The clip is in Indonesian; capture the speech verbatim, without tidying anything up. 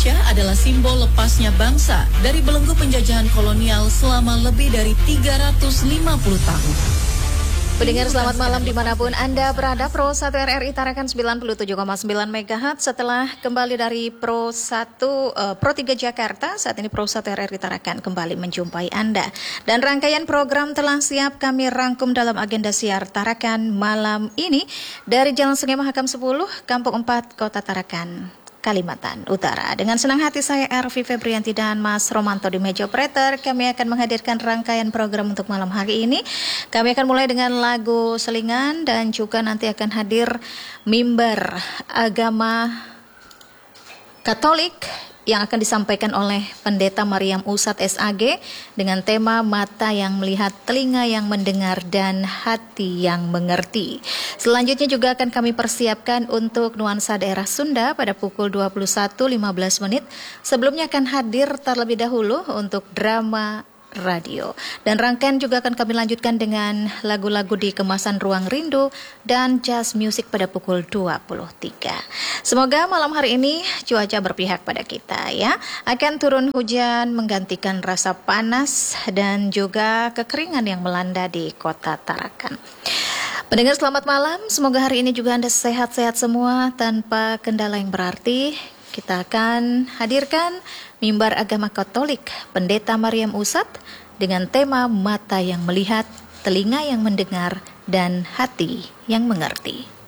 Indonesia adalah simbol lepasnya bangsa dari belenggu penjajahan kolonial selama lebih dari tiga ratus lima puluh tahun. Pendengar selamat malam dimanapun Anda berada. Pro satu R R I Tarakan sembilan puluh tujuh koma sembilan megahertz setelah kembali dari Pro satu, uh, Pro tiga Jakarta. Saat ini Pro satu R R I Tarakan kembali menjumpai Anda. Dan rangkaian program telah siap kami rangkum dalam agenda siar Tarakan malam ini dari Jalan Sungai Mahakam sepuluh, Kampung empat, Kota Tarakan, Kalimantan Utara. Dengan senang hati saya Ervi Febrianti dan Mas Romanto di meja operator, kami akan menghadirkan rangkaian program untuk malam hari ini. Kami akan mulai dengan lagu selingan dan juga nanti akan hadir mimbar agama Katolik yang akan disampaikan oleh Pendeta Mariam Usat S A G dengan tema mata yang melihat, telinga yang mendengar, dan hati yang mengerti. Selanjutnya juga akan kami persiapkan untuk nuansa daerah Sunda pada pukul dua puluh satu lima belas menit. Sebelumnya akan hadir terlebih dahulu untuk drama radio. Dan rangkaian juga akan kami lanjutkan dengan lagu-lagu di kemasan Ruang Rindu dan jazz music pada pukul dua puluh tiga. Semoga malam hari ini cuaca berpihak pada kita ya. Akan turun hujan menggantikan rasa panas dan juga kekeringan yang melanda di Kota Tarakan. Pendengar selamat malam, semoga hari ini juga Anda sehat-sehat semua tanpa kendala yang berarti. Kita akan hadirkan mimbar agama Katolik Pendeta Mariam Usat dengan tema mata yang melihat, telinga yang mendengar, dan hati yang mengerti.